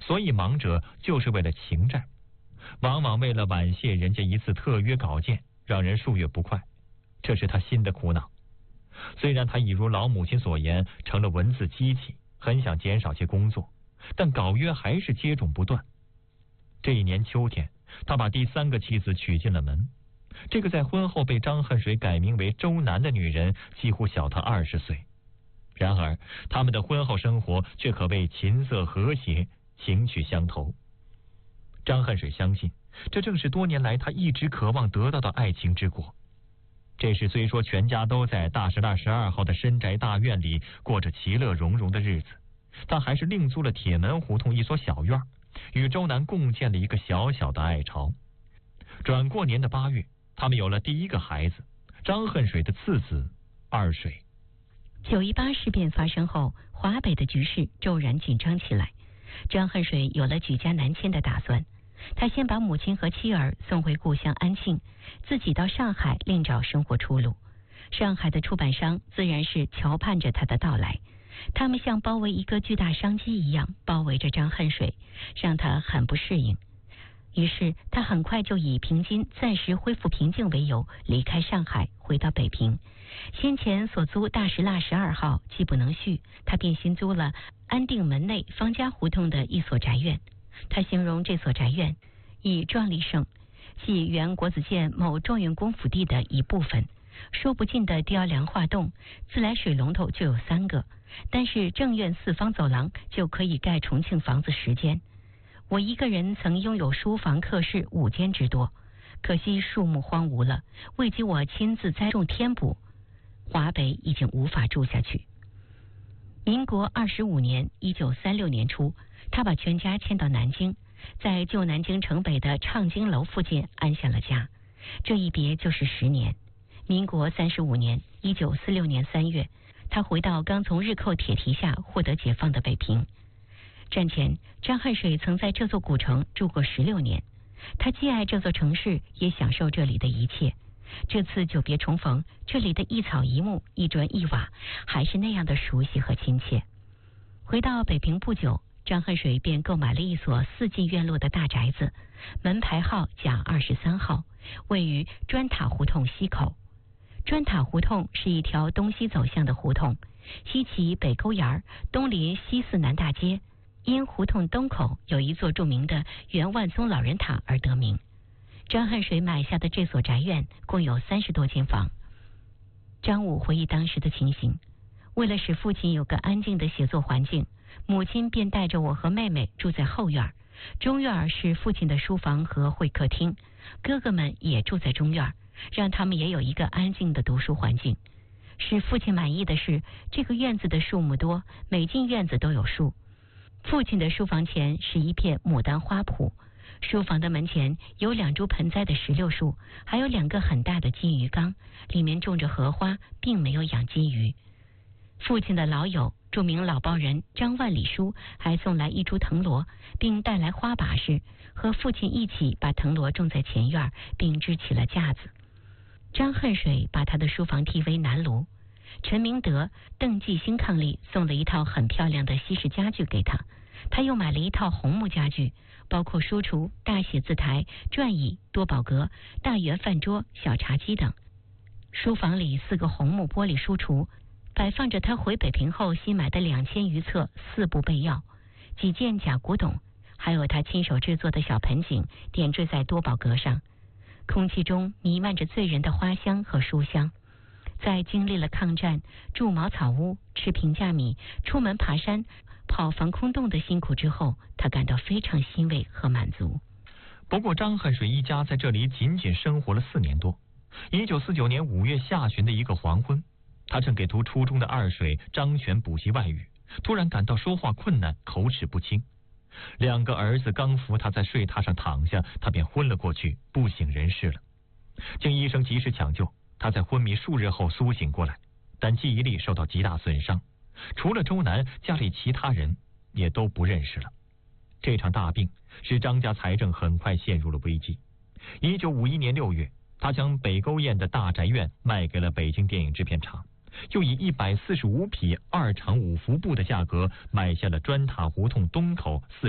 所以忙者就是为了情债，往往为了婉谢人家一次特约稿件，让人数月不快，这是他心的苦恼。虽然他已如老母亲所言成了文字机器，很想减少些工作，但稿约还是接踵不断。这一年秋天，他把第3个妻子娶进了门。这个在婚后被张恨水改名为周南的女人几乎小他20岁，然而他们的婚后生活却可谓琴瑟和谐，情趣相投。张恨水相信，这正是多年来他一直渴望得到的爱情之果。这时虽说全家都在大石栏12号的深宅大院里过着其乐融融的日子，但还是另租了铁门胡同一所小院，与周南共建了一个小小的爱巢。转过年的8月，他们有了第1个孩子，张恨水的次子二水。 9·18事变发生后，华北的局势骤然紧张起来。张恨水有了举家南迁的打算。他先把母亲和妻儿送回故乡安庆，自己到上海另找生活出路。上海的出版商自然是瞧盼着他的到来，他们像包围一个巨大商机一样包围着张恨水，让他很不适应。于是他很快就以平津暂时恢复平静为由，离开上海，回到北平。先前所租大石栏12号既不能续，他便新租了安定门内方家胡同的一所宅院。他形容这所宅院以壮丽盛，系原国子监某状元公府地的一部分，说不尽的雕梁画栋，自来水龙头就有3个，但是正院4方走廊就可以盖重庆房子10间。我一个人曾拥有书房客室5间之多，可惜树木荒芜了，未及我亲自栽种添补，华北已经无法住下去。民国25年1936年初，他把全家迁到南京，在旧南京城北的畅经楼附近安下了家。这一别就是10年。民国35年1946年3月，他回到刚从日寇铁蹄下获得解放的北平。战前，张恨水曾在这座古城住过16年，他既爱这座城市，也享受这里的一切。这次久别重逢，这里的一草一木、一砖一瓦，还是那样的熟悉和亲切。回到北平不久，张恨水便购买了一所4进院落的大宅子，门牌号甲23号，位于砖塔胡同西口。砖塔胡同是一条东西走向的胡同，西起北沟沿，东临西四南大街，因胡同东口有一座著名的袁万松老人塔而得名。张恨水买下的这所宅院共有30多间房。张武回忆当时的情形，为了使父亲有个安静的写作环境，母亲便带着我和妹妹住在后院，中院是父亲的书房和会客厅，哥哥们也住在中院，让他们也有一个安静的读书环境。使父亲满意的是，这个院子的树木多，每进院子都有树。父亲的书房前是一片牡丹花圃，书房的门前有2株盆栽的石榴树，还有2个很大的金鱼缸，里面种着荷花，并没有养金鱼。父亲的老友著名老报人张万里书还送来1株藤萝，并带来花把式，和父亲一起把藤萝种在前院，并支起了架子。张恨水把他的书房题为南炉。陈明德、邓继兴伉俪送了一套很漂亮的西式家具给他，他又买了一套红木家具，包括书橱、大写字台、转椅、多宝格、大圆饭桌、小茶几等。书房里4个红木玻璃书橱，摆放着他回北平后新买的2000余册4部备药，几件假古董，还有他亲手制作的小盆景点缀在多宝格上。空气中弥漫着醉人的花香和书香。在经历了抗战、住茅草屋、吃平价米、出门爬山、跑防空洞的辛苦之后，他感到非常欣慰和满足。 不过张恨水一家在这里仅仅生活了4年多。1949年5月下旬的一个黄昏，他正给读初中的二水张全补习外语，突然感到说话困难，口齿不清。2个儿子刚扶他在睡榻上躺下，他便昏了过去，不省人事了。经医生及时抢救，他在昏迷数日后苏醒过来，但记忆力受到极大损伤，除了周南，家里其他人也都不认识了。这场大病使张家财政很快陷入了危机。1951年6月，他将北沟堰的大宅院卖给了北京电影制片厂，又以145匹2场5伏部的价格买下了砖塔胡同东口